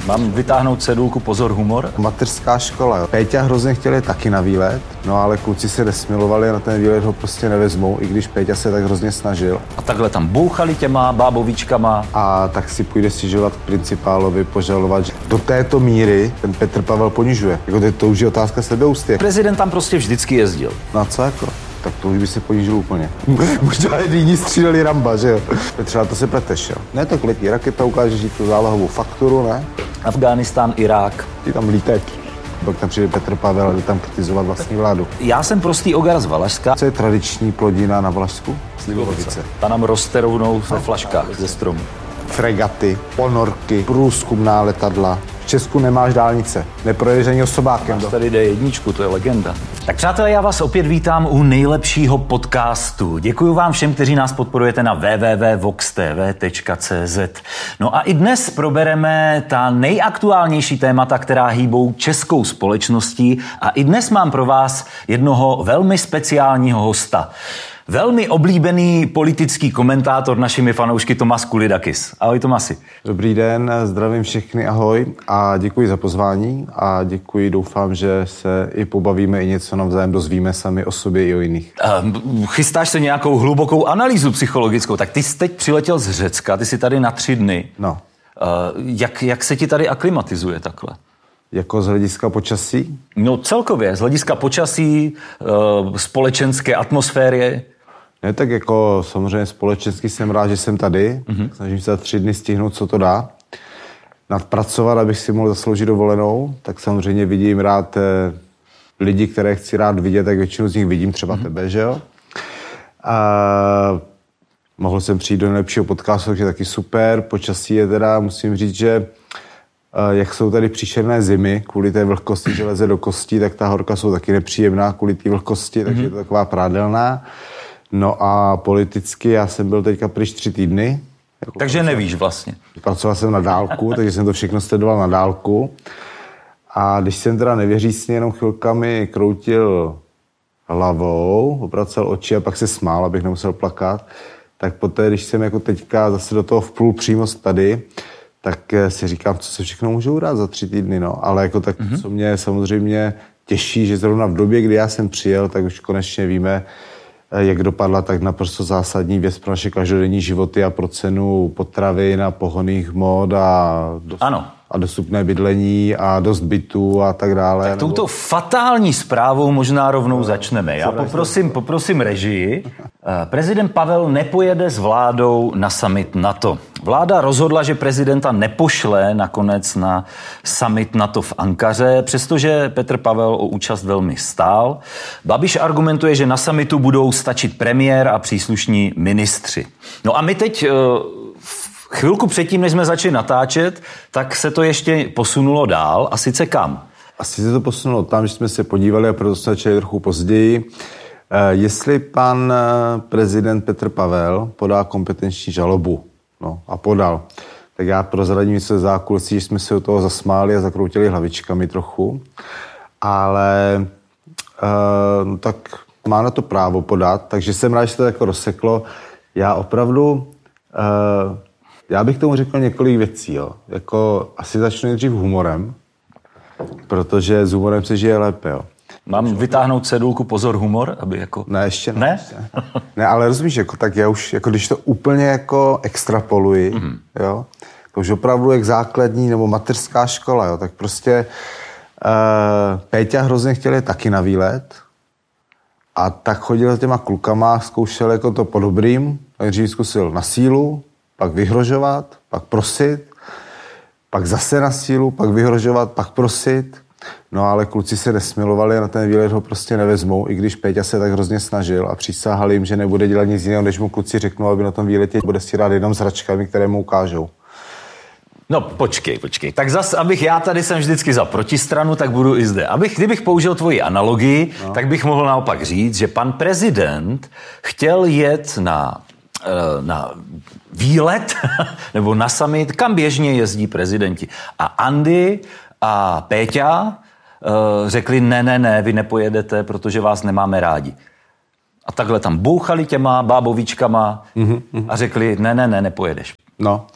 Mám vytáhnout cedulku pozor humor? Mateřská škola, jo. Péťa hrozně chtěl taky na výlet, no ale kluci se nesmilovali a na ten výlet ho prostě nevezmou, i když Péťa se tak hrozně snažil. A takhle tam bouchali těma bábovíčkama. A tak si půjde stěžovat k principálovi, požalovat, že do této míry ten Petr Pavel ponižuje. Jako to už je otázka sebeúcty. Prezident tam prostě vždycky jezdil. No a co jako? Tak to už by se ponížil úplně. Možná jiní stříleli Ramba, že jo? Třeba to se pleteš, jo? Ne, tak letí raketa, ukáže ti tu zálohovou fakturu, ne? Afghánistán, Irák. Ty tam lítají. Pak tam přijde Petr Pavel a jde tam kritizovat vlastní vládu. Já jsem prostý ogar z Valašska. Co je tradiční plodina na Valašsku? Slivovice. Ta nám roste rovnou ve flaškách ze stromu. Fregaty, ponorky, průzkumná letadla. V Česku nemáš dálnice, neprojedeš ani osobákem. Tady D1, to je legenda. Tak přátelé, já vás opět vítám u nejlepšího podcastu. Děkuji vám všem, kteří nás podporujete na www.voxtv.cz. No a i dnes probereme ta nejaktuálnější témata, která hýbou českou společností. A i dnes mám pro vás jednoho velmi speciálního hosta. Velmi oblíbený politický komentátor našimi fanoušky Tomas Kulidakis. Ahoj Tomasi. Dobrý den, zdravím všechny, ahoj a děkuji za pozvání a děkuji, doufám, že se i pobavíme i něco navzájem dozvíme sami o sobě i o jiných. Chystáš se nějakou hlubokou analýzu psychologickou, tak ty jsi teď přiletěl z Řecka, ty jsi tady na 3 dny. No. Jak se ti tady aklimatizuje takhle? Jako z hlediska počasí? No celkově, z hlediska počasí, společenské atmosféry. Ne, tak jako samozřejmě společensky jsem rád, že jsem tady. Snažím se za 3 dny stihnout, co to dá. Nadpracovat, abych si mohl zasloužit dovolenou. Tak samozřejmě vidím rád lidi, které chci rád vidět, tak většinu z nich vidím, třeba tebe, že jo? A mohl jsem přijít do nejlepšího podcastu, takže taky super. Počasí je teda, musím říct, že jak jsou tady příšerné zimy, kvůli té vlhkosti, že leze do kostí, tak ta horka jsou taky nepříjemná kvůli té vlhkosti, takže je to taková prádelná. No a politicky já jsem byl teďka pryč 3 týdny. Takže nevíš vlastně. Pracoval jsem na dálku, takže jsem to všechno sledoval na dálku. A když jsem teda nevěřícně jenom chvilkami kroutil hlavou, obracel oči a pak se smál, abych nemusel plakat, tak poté, když jsem jako teďka zase do toho vplul přímo tady, tak si říkám, co se všechno můžu udát za 3 týdny, no. Ale jako tak, co mě samozřejmě těší, že zrovna v době, kdy já jsem přijel, tak už konečně víme, jak dopadla tak naprosto zásadní věc pro naše každodenní životy a pro cenu potravin a pohonných hmot a dostupné bydlení a dost bytů a tak dále. Tak touto fatální zprávou možná rovnou začneme. Já poprosím režii. Prezident Pavel nepojede s vládou na summit NATO. Vláda rozhodla, že prezidenta nepošle nakonec na summit NATO v Ankaře, přestože Petr Pavel o účast velmi stál. Babiš argumentuje, že na summitu budou stačit premiér a příslušní ministři. No a my teď chvilku předtím, než jsme začali natáčet, tak se to ještě posunulo dál. A sice kam? Asi se to posunulo tam, že jsme se podívali a proto jsme začali trochu později. Jestli pan prezident Petr Pavel podá kompetenční žalobu, no a podal, tak já prozradím něco ze zákulisí, že jsme se od toho zasmáli a zakroutili hlavičkami trochu, ale tak má na to právo podat, takže jsem rád, že se to jako rozseklo. Já opravdu... Já bych tomu řekl několik věcí, jo. Jako asi začnu nejdřív humorem, protože s humorem se žije lépe, jo. Mám vytáhnout cedulku pozor humor, aby jako... Ne, ještě ne. Ne? Ne, ale rozumíš, jako tak já už, jako když to úplně jako extrapoluji, jo, to už opravdu jak základní nebo mateřská škola, jo, tak prostě Péťa hrozně chtěl taky na výlet a tak chodil za těma klukama, zkoušel jako to po dobrým, nejdřív zkusil na sílu, pak vyhrožovat, pak prosit, pak zase na sílu, pak vyhrožovat, pak prosit. No ale kluci se nesmilovali a na ten výlet ho prostě nevezmou, i když Péťa se tak hrozně snažil a přísahal jim, že nebude dělat nic jiného, než mu kluci řeknou, aby na tom výletě bude si rád jenom s hračkami, které mu ukážou. No počkej. Tak zas, abych já tady jsem vždycky za protistranu, tak budu i zde. Kdybych použil tvoji analogii, tak bych mohl naopak říct, že pan prezident chtěl jet na výlet nebo na summit, kam běžně jezdí prezidenti. A Andy a Péťa řekli, ne, vy nepojedete, protože vás nemáme rádi. A takhle tam bouchali těma bábovíčkama a řekli, ne, nepojedeš. No,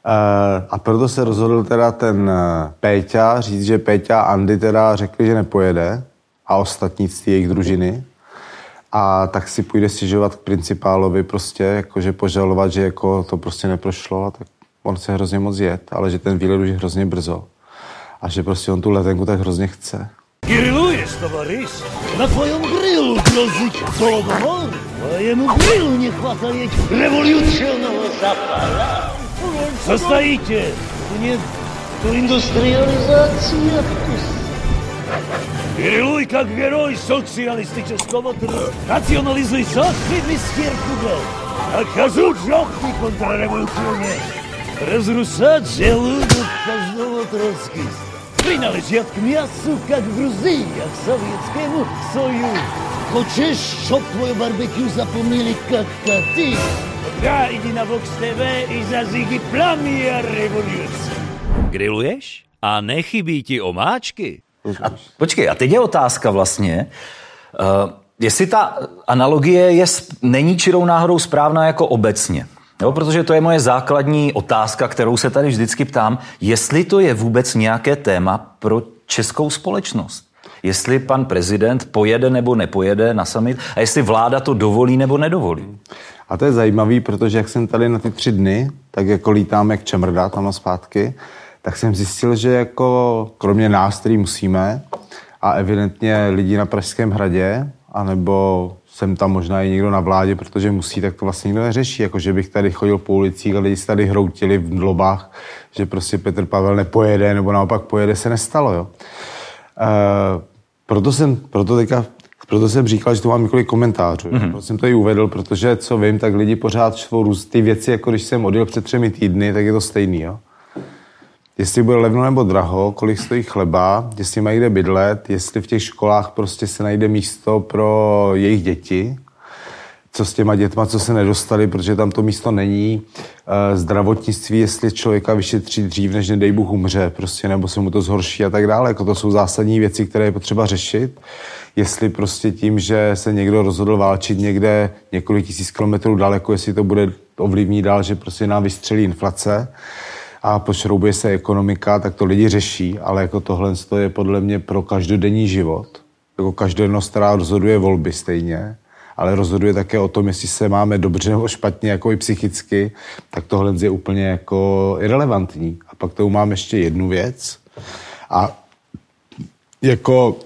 A proto se rozhodl teda ten Péťa říct, že Péťa a Andy teda řekli, že nepojede a ostatní z jejich družiny. A tak si půjde stěžovat k principálovi prostě, jakože požalovat, že jako to prostě neprošlo, a tak on chce hrozně moc jet, ale že ten výlet už je hrozně brzo. A že prostě on tu letenku tak hrozně chce. Grilluješ, tovaryš? Na tvojom grillu grozí Holodomor. Tvojemu grillu nechvataje revolučného zapala. Co stojíte? Tu industrializaci a Grilluj jak heroj socialistického trhu. Nacionalizuj záchvědný stěrkudel. Nakazujt žochty kontrarevolucioně. Разрушать желудок каждого троцкиста. Принадлежат к мясу, как в Грузии, а к Советскому Союзу. Хочешь, чтоб твое барбекю запомнили, как коты? Тогда иди на Vox TV и зажги пламя революции. Grilluješ? A nechybí ti omáčky? Počkej, a teď je otázka vlastně, jestli ta analogie není čirou náhodou správná jako obecně. Jo, protože to je moje základní otázka, kterou se tady vždycky ptám, jestli to je vůbec nějaké téma pro českou společnost. Jestli pan prezident pojede nebo nepojede na summit a jestli vláda to dovolí nebo nedovolí. A to je zajímavý, protože jak jsem tady na ty 3 dny, tak jako lítám jak čemrda tam a zpátky, tak jsem zjistil, že jako kromě nás, který musíme, a evidentně lidi na Pražském hradě, anebo jsem tam možná i někdo na vládě, protože musí, tak to vlastně nikdo neřeší. Jako, že bych tady chodil po ulicích a lidi se tady hroutili v lobách, že prostě Petr Pavel nepojede, nebo naopak pojede, se nestalo. Jo. Proto jsem říkal, že tu mám několik komentářů. Proto jsem to i uvedl, protože co vím, tak lidi pořád čtvou ty věci, jako když jsem odjel před 3 týdny, tak je to stejný. Jo. Jestli bude levno nebo draho, kolik stojí chleba, jestli mají kde bydlet, jestli v těch školách prostě se najde místo pro jejich děti, co s těma dětma, co se nedostali, protože tam to místo není, zdravotnictví, jestli člověka vyšetří dřív, než nedej Bůh umře, prostě, nebo se mu to zhorší a tak dále. Jako to jsou zásadní věci, které je potřeba řešit. Jestli prostě tím, že se někdo rozhodl válčit někde několik tisíc kilometrů daleko, jestli to bude ovlivní dál, že prostě nám vystřelí inflace a pošroubuje se ekonomika, tak to lidi řeší, ale jako tohle je podle mě pro každodenní život. Jako každodennost, která rozhoduje volby stejně, ale rozhoduje také o tom, jestli se máme dobře nebo špatně, jako i psychicky, tak tohle je úplně jako irelevantní. A pak tu mám ještě jednu věc. A jako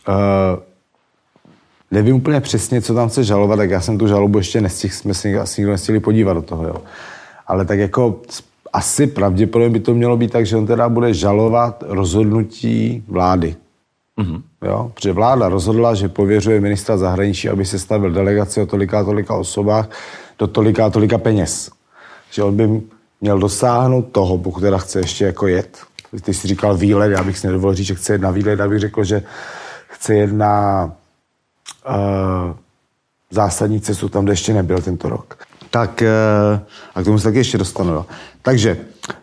nevím úplně přesně, co tam chce žalovat, tak já jsem tu žalobu ještě nestihl, jsme si asi nikdo nestihli podívat do toho, jo. Ale tak jako asi pravděpodobně by to mělo být tak, že on teda bude žalovat rozhodnutí vlády. Jo? Protože vláda rozhodla, že pověřuje ministra zahraničí, aby se stavil delegaci o tolika osobách do tolika peněz. Že on by měl dosáhnout toho, pokud teda chce ještě jako jet. Ty jsi říkal výlet, já bych si nedovolil říct, že chce jet na výlet, já bych řekl, že chce jet na zásadní cestu tam, kde ještě nebyl tento rok. Tak, a k tomu se taky ještě dostanu, jo. Takže,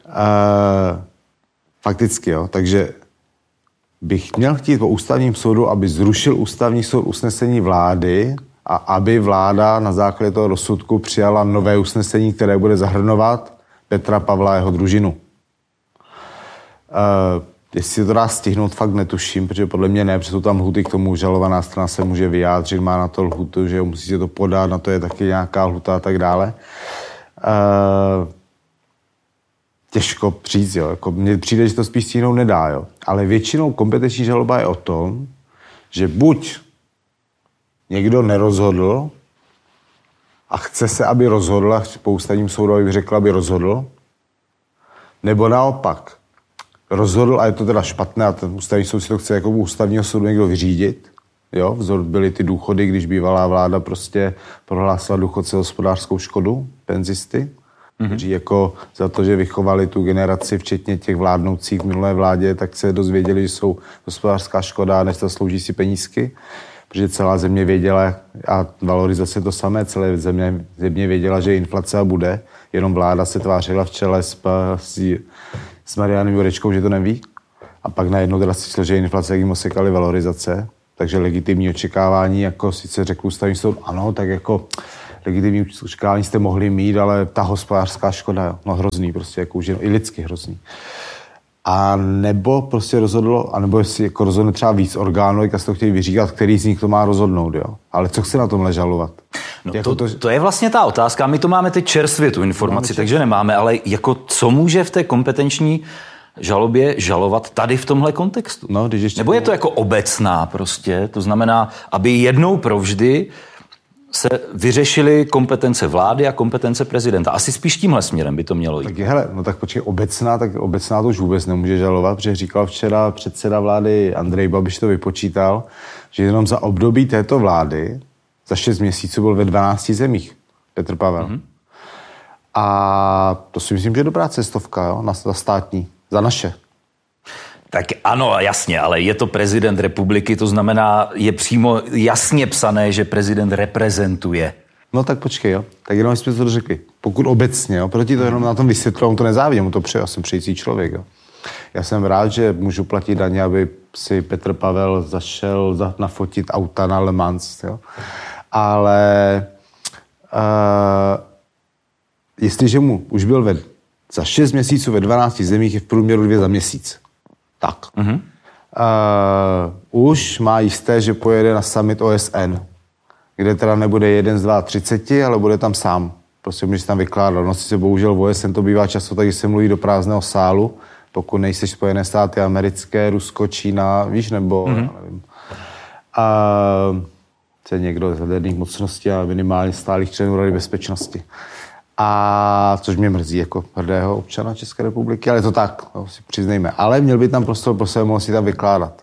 fakticky, jo, takže bych měl chtít po ústavním soudu, aby zrušil ústavní soud usnesení vlády a aby vláda na základě toho rozsudku přijala nové usnesení, které bude zahrnovat Petra Pavla a jeho družinu. Jestli to dá stihnout, fakt netuším, protože podle mě ne, protože jsou tam lhuty k tomu, žalovaná strana se může vyjádřit, má na to lhutu, že musíte to podat, na to je taky nějaká lhuta a tak dále. Těžko říct, jo. Jako mně přijde, že to spíš stihnout nedá, jo. Ale většinou kompetenční žaloba je o tom, že buď někdo nerozhodl a chce se, aby rozhodl, a po ústavním soudu, aby řekl, aby rozhodl, nebo naopak rozhodl a je to teda špatné a ten ústavní soud si to chce jako ústavního soudu někdo vyřídit. Jo, vzor byly ty důchody, když bývalá vláda prostě prohlásila důchodce hospodářskou škodu, penzisty, kteří jako za to, že vychovali tu generaci, včetně těch vládnoucích v minulé vládě, tak se dozvěděli, že jsou hospodářská škoda, než to slouží si penízky, protože celá země věděla, a valorizace to samé, celé země věděla, že inflace bude, jenom vláda se tvářila v čele s Marianem Jurečkou, že to neví. A pak najednou teda si že inflace, jak jim osekali valorizace, takže legitimní očekávání, jako sice řekl ústavní soud, ano, tak jako legitimní očekávání jste mohli mít, ale ta hospodářská škoda, jo, no hrozný prostě, jako už i lidsky hrozný. A nebo prostě rozhodlo, anebo jestli jako rozhodne třeba víc orgánů, jak se to chtějí vyříkat, který z nich to má rozhodnout, jo. Ale co chce na tomhle žalovat? No jako to je vlastně ta otázka. My to máme teď čerstvě, tu informaci, takže nemáme, ale jako co může v té kompetenční žalobě žalovat tady v tomhle kontextu? No, nebo je to jako obecná prostě, to znamená, aby jednou provždy se vyřešily kompetence vlády a kompetence prezidenta. Asi spíš tímhle směrem by to mělo jít. Tak hele, no tak počkej, obecná to už vůbec nemůže žalovat, protože říkal včera předseda vlády Andrej Babiš to vypočítal, že jenom za období této vlády za 6 měsíců byl ve 12 zemích Petr Pavel. Mm-hmm. A to si myslím, že je dobrá cestovka, jo, za státní, za naše. Tak ano, jasně, ale je to prezident republiky, to znamená, je přímo jasně psané, že prezident reprezentuje. No tak počkej, jo. Tak jenom jsme to řekli. Pokud obecně, jo, proti to jenom na tom vysvětlu, on to nezávidím, mu to přeje, já jsem přející člověk, jo. Já jsem rád, že můžu platit daně, aby si Petr Pavel zašel nafotit auta na Le Mans, jo. Ale jestliže mu už byl za 6 měsíců ve 12 zemích, je v průměru 2 za měsíc. Tak. Mm-hmm. Už má jisté, že pojede na summit OSN, kde teda nebude 1 z 32, ale bude tam sám. Prostě může se tam vykládat. No si se bohužel v OSN to bývá často, takže se mluví do prázdného sálu, pokud nejseš Spojené státy americké, Rusko, Čína, víš, nebo nevím. Je někdo z jaderných mocností a minimálně stálých členů Rady bezpečnosti. A což mě mrzí jako hrdého občana České republiky, ale je to tak, no, si přiznejme. Ale měl by tam prostor pro sebe, mohl si tam vykládat.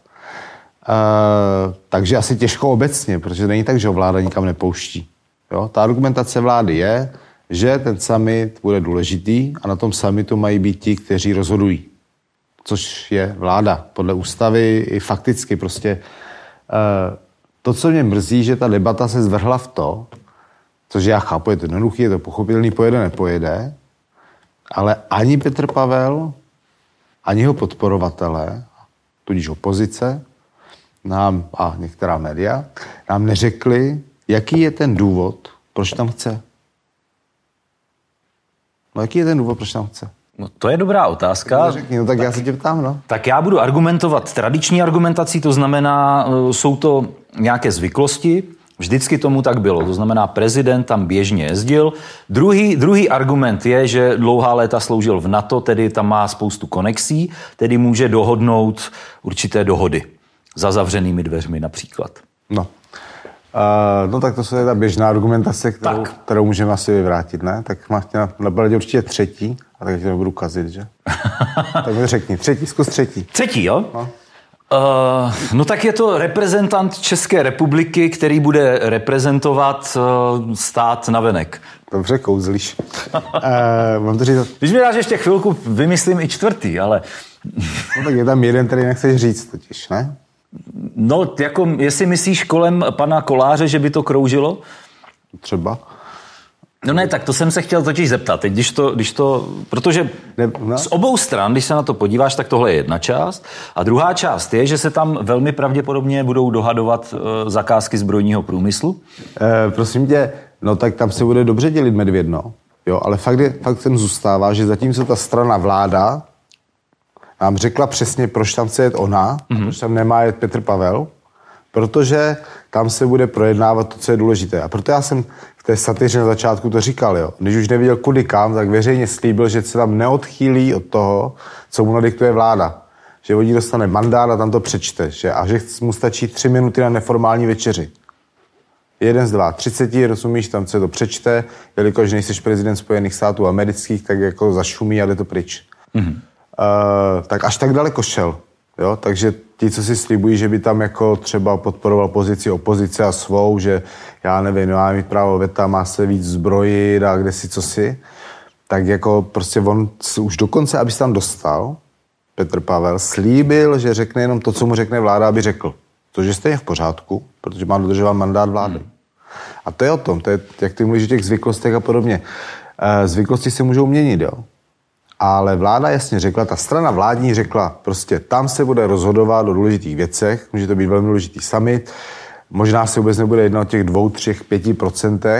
Takže asi těžko obecně, protože není tak, že ho vláda nikam nepouští. Jo? Ta argumentace vlády je, že ten summit bude důležitý a na tom summitu mají být ti, kteří rozhodují. Což je vláda. Podle ústavy i fakticky prostě. To, co mě mrzí, že ta debata se zvrhla v to, což já chápu, je to jednoduchý, je to pochopitelný, pojede, nepojede, ale ani Petr Pavel, ani jeho podporovatelé, tudíž opozice, nám a některá média, nám neřekli, jaký je ten důvod, proč tam chce. No jaký je ten důvod, proč tam chce? No, to je dobrá otázka. No tak já se tě ptám, no. Tak já budu argumentovat tradiční argumentací, to znamená, jsou to nějaké zvyklosti, vždycky tomu tak bylo, to znamená, prezident tam běžně jezdil. Druhý argument je, že dlouhá léta sloužil v NATO, tedy tam má spoustu konexí, tedy může dohodnout určité dohody. Za zavřenými dveřmi například. No. No tak to je ta běžná argumentace, kterou můžeme asi vyvrátit, ne? Tak máš tě napadě určitě třetí, a tak tě nebudu kazit, že? Tak mi řekni, zkus třetí. Třetí, jo? No. No tak je to reprezentant České republiky, který bude reprezentovat stát navenek. Dobře, kouzlíš. Mám to říct... Když mi dáš ještě chvilku, vymyslím i čtvrtý, ale... No tak je tam jeden, který nechceš říct totiž, ne? No, jako, jestli myslíš kolem pana Koláře, že by to kroužilo? Třeba. No ne, tak to jsem se chtěl totiž zeptat. Teď, když to protože z obou stran, když se na to podíváš, tak tohle je jedna část. A druhá část je, že se tam velmi pravděpodobně budou dohadovat zakázky zbrojního průmyslu. Prosím tě, no tak tam se bude dobře dělit medvědno. Jo, ale fakt ten zůstává, že zatímco ta strana vláda nám řekla přesně, proč tam chce jet ona, proč tam nemá jet Petr Pavel, protože tam se bude projednávat to, co je důležité. A proto já jsem v té satyře na začátku to říkal, jo. Když už neviděl kudy kam, tak veřejně slíbil, že se tam neodchýlí od toho, co mu nadiktuje vláda. Že vodí dostane mandát a tam to přečte. A že mu stačí 3 minuty na neformální večeři. 1 z 2, 30, rozumíš, tam se to přečte, jelikož nejseš prezident Spojených států amerických, tak jako zašumí a jde to pryč. Tak až tak daleko šel. Jo? Takže ti, co si slibují, že by tam jako třeba podporoval pozici opozice a svou, že já nevím, má mít právo veta, má se víc zbrojit a kde si, co si, tak jako prostě on už dokonce, aby se tam dostal, Petr Pavel, slíbil, že řekne jenom to, co mu řekne vláda, aby řekl. Což je stejně v pořádku, protože má dodržovat mandát vlády. A to je o tom, to je, jak ty mluvíš o těch zvyklostech a podobně. Zvyklosti se můžou měnit, jo. Ale vláda jasně řekla, ta strana vládní řekla, prostě tam se bude rozhodovat o důležitých věcech, může to být velmi důležitý summit, možná se vůbec nebude jednat o těch 2, 3, 5%,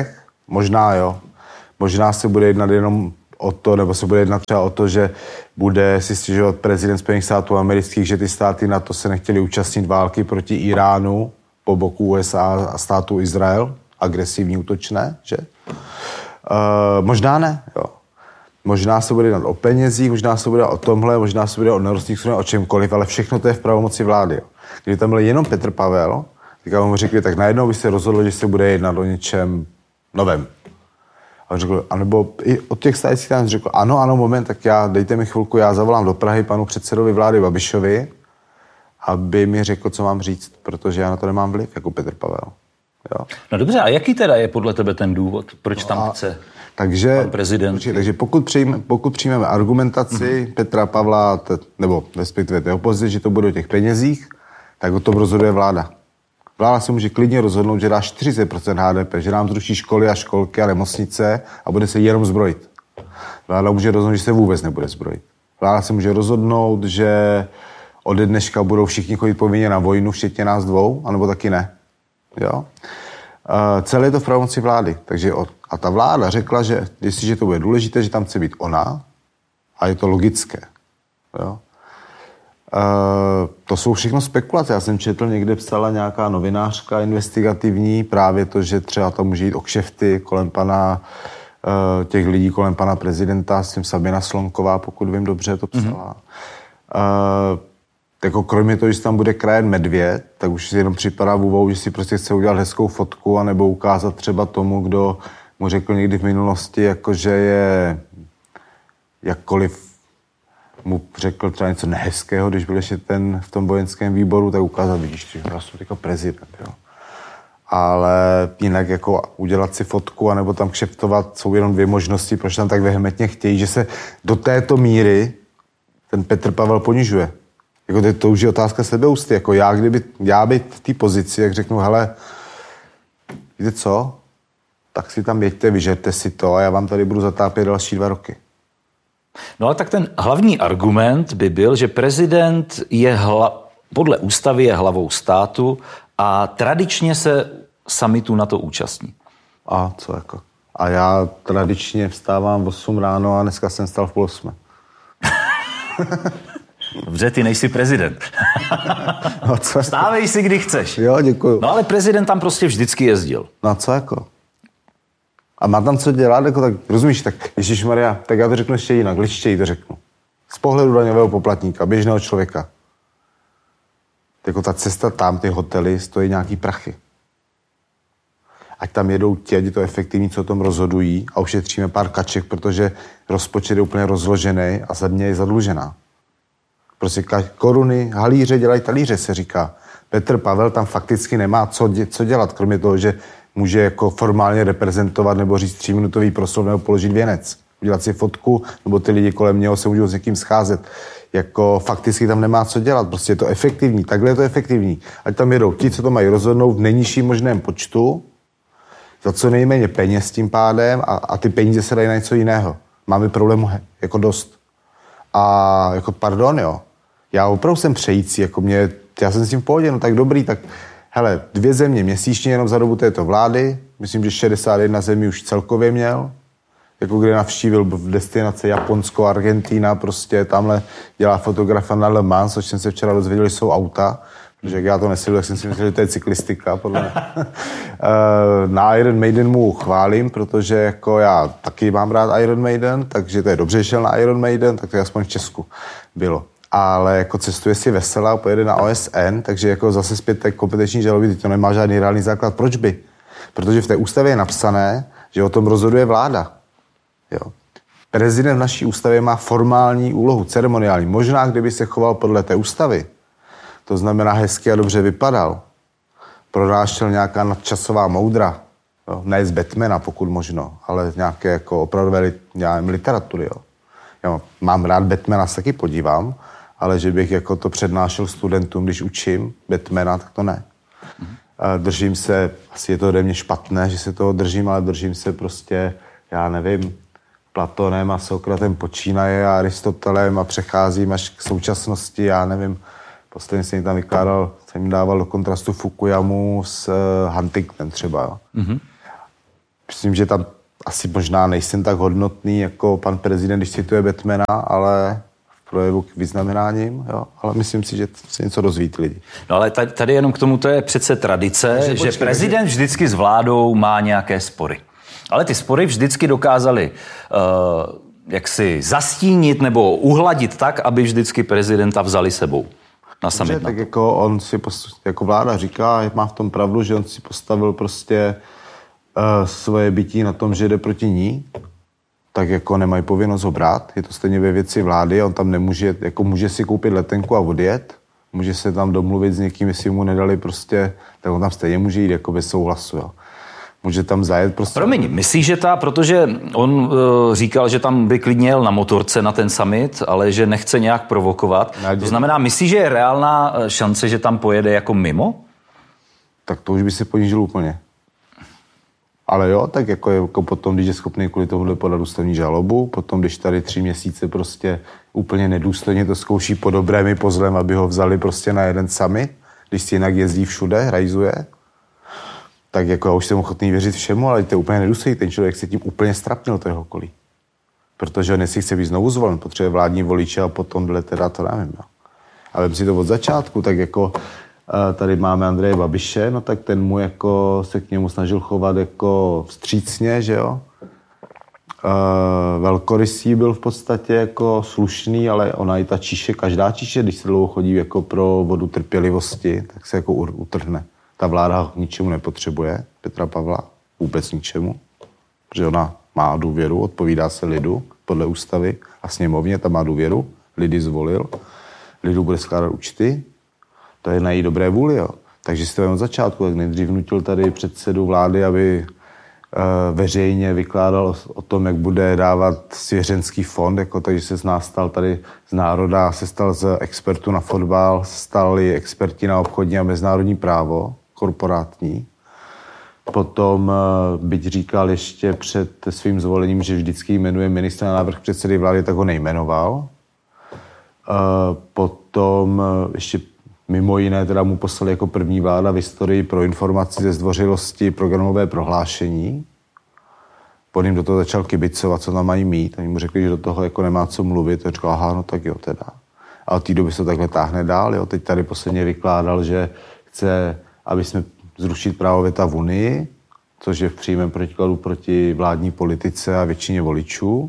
Možná jo. Možná se bude jednat jenom o to, nebo se bude jednat třeba o to, že bude si stěžovat prezident Spojených států amerických, že ty státy NATO se nechtěli účastnit války proti Iránu po boku USA a státu Izrael, agresivní útočné, že? Možná ne, jo. Možná se bude jednat o penězích, možná se bude o tomhle, možná se bude o nerostných surovin, o čemkoliv, ale všechno to je v pravomoci vlády. Jo. Kdyby tam byl jenom Petr Pavel, tak mu řekli, tak najednou by se rozhodlo, že se bude jednat o něčem novém. A on řekl, anebo i od těch stájecích tam řekl, ano, moment, tak dejte mi chvilku, já zavolám do Prahy panu předsedovi vlády Babišovi, aby mi řekl, co mám říct, protože já na to nemám vliv, jako Petr Pavel. Jo. No dobře, a jaký teda je podle tebe ten důvod, proč tam chce pan prezident? Takže pokud přijmeme argumentaci Petra Pavla, nebo respektive té opozice, že to bude o těch penězích, tak o tom rozhoduje vláda. Vláda se může klidně rozhodnout, že dá 40% HDP, že nám zruší školy a školky a nemocnice a bude se jenom zbrojit. Vláda může rozhodnout, že se vůbec nebude zbrojit. Vláda se může rozhodnout, že ode dneška budou všichni chodit povinně na vojnu, včetně nás dvou, anebo taky ne. Jo? Celé je to v pravomoci vlády. Takže a ta vláda řekla, že jestliže to bude důležité, že tam chce být ona, a je to logické. Jo? To jsou všechno spekulace. Já jsem četl, někde psala nějaká novinářka investigativní, právě to, že třeba tam může jít o kšefty kolem těch lidí kolem pana prezidenta, s tím Sabina Slonková, pokud vím dobře, to psala. Jako kromě toho, že tam bude krajen medvěd, tak už si jenom připadá v úvahu, že si prostě chce udělat hezkou fotku anebo ukázat třeba tomu, kdo mu řekl někdy v minulosti, jakože je jakkoliv mu řekl třeba něco nehezkého, když byl ještě ten v tom vojenském výboru, tak ukázat, vidíš, já jsem jako prezident, jo. Ale jinak jako udělat si fotku anebo tam kšeftovat jsou jenom dvě možnosti, proč tam tak vehementně chtějí, že se do této míry ten Petr Pavel ponižuje. Jako to už je otázka sebeúcty. Jako já být v té pozici, jak řeknu, hele, víte co, tak si tam jeďte, vyžerte si to a já vám tady budu zatápět další 2 roky. No ale tak ten hlavní argument by byl, že prezident je podle ústavy je hlavou státu a tradičně se summitu NATO účastní. A co jako? A já tradičně vstávám v 8 ráno a dneska jsem vstal v 8:30. Dobře, ty nejsi prezident. No co? Vstávej si, kdy chceš. Jo, děkuju. No ale prezident tam prostě vždycky jezdil. No co jako? A má tam co dělat, jako tak, rozumíš, tak ježišmarja, tak já to řeknu ještě jinak, ličtěji to řeknu. Z pohledu daňového poplatníka, běžného člověka. Jako ta cesta tam, ty hotely, stojí nějaký prachy. Ať tam jedou ti, ať je to efektivní, co o tom rozhodují a ušetříme pár kaček, protože rozpočet je úplně rozložený a země je zadlužená. Prostě koruny, halíře dělají talíře, se říká. Petr Pavel tam fakticky nemá co dělat, kromě toho, že může jako formálně reprezentovat nebo říct 3minutový proslov nebo položit věnec. Udělat si fotku, nebo ty lidi kolem něho se můžou s někým scházet. Jako fakticky tam nemá co dělat, prostě je to efektivní, takhle je to efektivní. Ať tam jedou ti, co to mají rozhodnout v nejnižším možném počtu, za co nejméně peněz tím pádem a ty peníze se dají na něco jiného. Máme problémů jako dost. A jako pardon, jo. Já opravdu jsem přející, jako já jsem s tím v pohodě, no tak dobrý, tak hele, 2 země měsíčně jenom za dobu této vlády, myslím, že 61 zemí už celkově měl, jako kde navštívil v destinaci Japonsko, Argentína, prostě tamhle dělá fotografa na Le Mans, což jsem se včera dozvěděl, že jsou auta, protože jak já to nesleduji, tak jsem si myslel, že to je cyklistika, podle mě. Na Iron Maiden mu chválím, protože jako já taky mám rád Iron Maiden, takže to je dobře, že šel na Iron Maiden, tak to je aspoň v Česku bylo. Ale jako cestuje si veselá, pojede na OSN, takže jako zase zpět té kompetenční žaloby, to nemá žádný reálný základ. Proč by? Protože v té ústavě je napsané, že o tom rozhoduje vláda. Jo. Prezident v naší ústavě má formální úlohu, ceremoniální. Možná, kdyby se choval podle té ústavy, to znamená hezky a dobře vypadal, pronášel nějaká nadčasová moudra, jo. Ne z Batmana, pokud možno, ale z nějaké jako opravdové literatury. Jo. Já mám rád Batmana, se taky podívám, ale že bych jako to přednášel studentům, když učím Batmana, tak to ne. Držím se, asi je to ode mě špatné, že se toho držím, ale držím se prostě, já nevím, Platonem a Sokratem počínaje a Aristotelem a přecházím až k současnosti, já nevím, posledně jsem tam vykládal, jsem jim dával do kontrastu Fukuyamu s Huntingtonem třeba. Jo. myslím, že tam asi možná nejsem tak hodnotný jako pan prezident, když cituje Batmana, ale v projevu k vyznamenáním, jo, ale myslím si, že se něco dozví ty lidi. No ale tady jenom k tomu, to je přece tradice, že prezident vždycky s vládou má nějaké spory. Ale ty spory vždycky dokázali jaksi zastínit nebo uhladit tak, aby vždycky prezidenta vzali sebou na summit. Tak jako on si, jako vláda říká, má v tom pravdu, že on si postavil prostě svoje bytí na tom, že jde proti ní, tak jako nemají povinnost ho brát. Je to stejně ve věci vlády, on tam nemůže, jako může si koupit letenku a odjet, může se tam domluvit s někým, jestli mu nedali prostě, tak on tam stejně může jít jako bez souhlasu, jo. Může tam zajet prostě. Promiň, myslíš, že protože on říkal, že tam by klidně jel na motorce na ten summit, ale že nechce nějak provokovat. To znamená, myslíš, že je reálná šance, že tam pojede jako mimo? Tak to už by se ponížil úplně. Ale jo, tak jako potom, když je schopný kvůli tomuhle podat ústavní žalobu, potom, když tady 3 měsíce prostě úplně nedůstojně to zkouší po dobrém i po zlém, aby ho vzali prostě na jeden summit, když si jinak jezdí všude, rajzuje, tak jako já už jsem ochotný věřit všemu, ale to je úplně nedůstojný. Ten člověk se tím úplně strapnil, to jeho okolí. Protože on jestli chce být znovu zvolen, potřebuje vládní voliče a potom teda to nevím. Jo. Ale vem si to od začátku, tak jako tady máme Andreje Babiše, no tak ten mu jako se k němu snažil chovat jako vstřícně, že jo. Velkorysý byl v podstatě jako slušný, ale ona i ta číše, každá číše, když se dlouho chodí jako pro vodu trpělivosti, tak se jako utrhne. Ta vláda k ničemu nepotřebuje, Petra Pavla, vůbec ničemu, protože ona má důvěru, odpovídá se lidu podle ústavy a sněmovně, ta má důvěru, lidi zvolil, lidu bude skládat účty, to je na její dobré vůli, jo. Takže si to jen od začátku, tak nejdřív vnutil tady předsedu vlády, aby veřejně vykládal o tom, jak bude dávat svěřenský fond, jako takže se z nás stal tady z národa, se stal z expertů na fotbal, stali experti na obchodní a mezinárodní právo, korporátní. Potom, byť říkal ještě před svým zvolením, že vždycky jmenuje ministra na návrh předsedy vlády, tak ho nejmenoval. Potom ještě mimo jiné teda mu poslali jako první vláda v historii pro informaci ze zdvořilosti programové prohlášení. On jim do toho začal kibicovat, co tam mají mít. Oni mu řekli, že do toho jako nemá co mluvit. A říkal, aha, no tak jo teda. A od té doby se to takhle táhne dál. Jo. Teď tady posledně vykládal, že chce, aby jsme zrušit právo veta v Unii, což je v přímém protikladu proti vládní politice a většině voličů,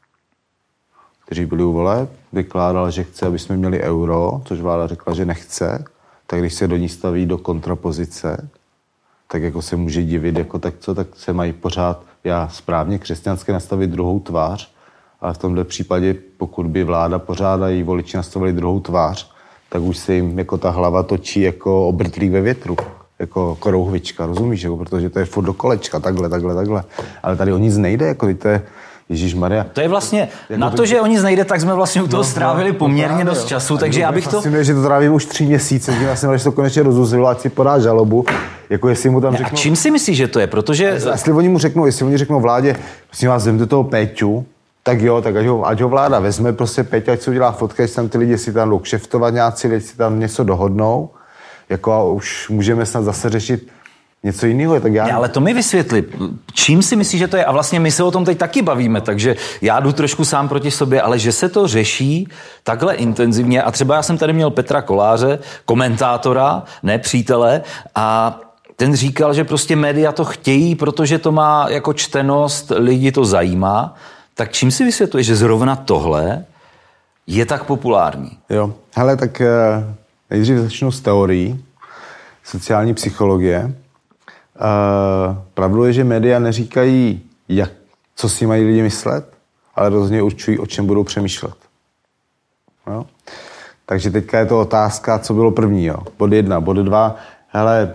kteří byli u voleb. Vykládal, že chce, aby jsme měli euro, což vláda řekla, že nechce. Tak když se do ní staví do kontrapozice, tak jako se může divit, jako tak co, tak se mají pořád, já správně křesťanské nastavit druhou tvář, ale v tomhle případě, pokud by vláda pořád a její voliči nastavili druhou tvář, tak už se jim jako ta hlava točí jako obrtlík ve větru, jako korouhvička, rozumíš? Jako, protože to je furt do kolečka, takhle. Ale tady o nic nejde, jako to je Ježíšmarja. To je vlastně, jako na to, že o nic nejde, tak jsme vlastně u toho strávili poměrně dost času, takže já bych to... Fascinuje, že to trávím už 3 měsíce, já jsem že to konečně rozuzlilo, ať si podá žalobu, jako jestli mu tam řeknou... A čím si myslíš, že to je? Protože... Jestli oni řeknou vládě, prosím vás, vemte toho Péťu, tak jo, tak ať ho vláda vezme, prostě Péťa, ať se udělá fotka, ať tam ty lidi si tam jdou kšeftovat nějací, ať si tam něco dohodnou, jako a už můžeme snad zase řešit něco jiného, tak já... Ne, ale to mi vysvětli. Čím si myslíš, že to je? A vlastně my se o tom teď taky bavíme, takže já jdu trošku sám proti sobě, ale že se to řeší takhle intenzivně a třeba já jsem tady měl Petra Koláře, komentátora, ne přítele, a ten říkal, že prostě média to chtějí, protože to má jako čtenost, lidi to zajímá. Tak čím si vysvětluješ, že zrovna tohle je tak populární? Jo, hele, tak nejdřív začnu s teorií sociální psychologie. Pravdou je, že média neříkají, co si mají lidi myslet, ale rozhodně určují, o čem budou přemýšlet. Jo? Takže teďka je to otázka, co bylo první. Jo? Bod 1, bod 2. Hele,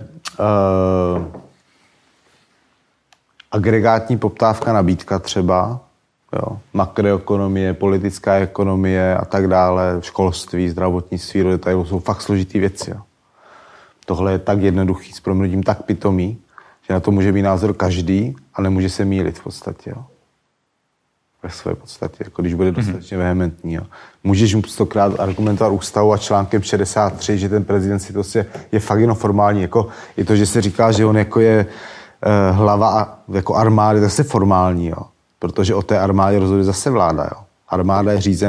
agregátní poptávka, nabídka třeba, jo? Makroekonomie, politická ekonomie a tak dále, školství, zdravotnictví, to jsou fakt složitý věci. Jo? Tohle je tak jednoduchý, s proměnutím tak pitomý, že na to může být názor každý a nemůže se mýlit v podstatě. Jo. Ve své podstatě, jako když bude dostatečně vehementní. Jo. Můžeš mu 100krát argumentovat ústavu a článkem 63, že ten prezident si to je fakt jenom formální. Jako, je to, že se říká, že on jako je hlava jako armády zase formální, jo. Protože o té armádě rozhoduje zase vláda, jo. Armáda je řízená